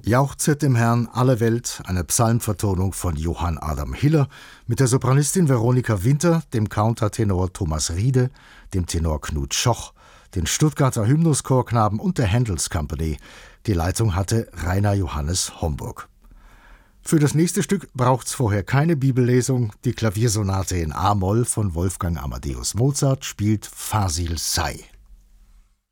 Jauchzet dem Herrn alle Welt, eine Psalmvertonung von Johann Adam Hiller mit der Sopranistin Veronika Winter, dem Countertenor Thomas Riede, dem Tenor Knut Schoch, den Stuttgarter Hymnuschorknaben und der Handels Company. Die Leitung hatte Rainer Johannes Homburg. Für das nächste Stück braucht's vorher keine Bibellesung. Die Klaviersonate in A-Moll von Wolfgang Amadeus Mozart spielt Fasil Say.